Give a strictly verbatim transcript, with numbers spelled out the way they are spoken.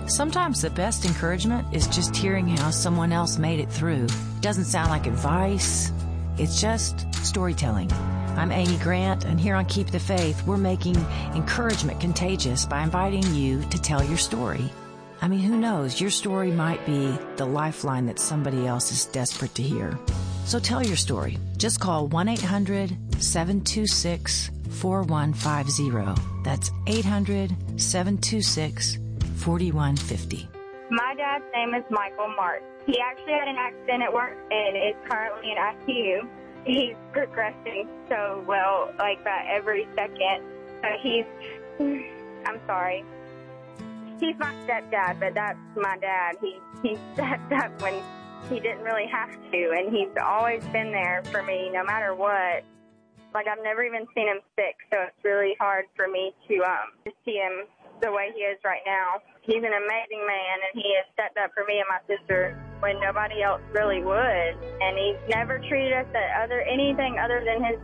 Sometimes the best encouragement is just hearing how someone else made it through. It doesn't sound like advice. It's just storytelling. I'm Amy Grant, and here on Keep the Faith, we're making encouragement contagious by inviting you to tell your story. I mean, who knows? Your story might be the lifeline that somebody else is desperate to hear. So tell your story. Just call one eight hundred seven two six four one five zero. That's eight hundred seven two six four one five zero. My dad's name is Michael Mark. He actually had an accident at work and is currently in I C U. He's progressing so well, like that every second. So he's, I'm sorry. He's my stepdad, but that's my dad. He, he stepped up when he didn't really have to, and he's always been there for me no matter what. Like, I've never even seen him sick, so it's really hard for me to um to see him the way he is right now. He's an amazing man, and he has stepped up for me and my sister when nobody else really would. And he's never treated us at other anything other than his